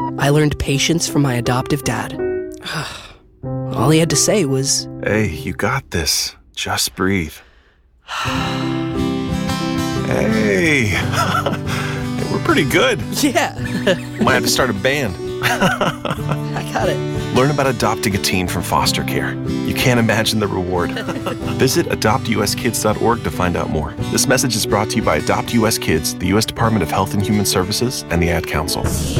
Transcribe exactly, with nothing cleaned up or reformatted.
I learned patience from my adoptive dad. All he had to say was, "Hey, you got this. Just breathe." Hey, we're pretty good. Yeah. Might have to start a band. I got it. Learn about adopting a teen from foster care. You can't imagine the reward. Visit adopt u s kids dot org to find out more. This message is brought to you by Adopt U S Kids, the U S Department of Health and Human Services, and the Ad Council.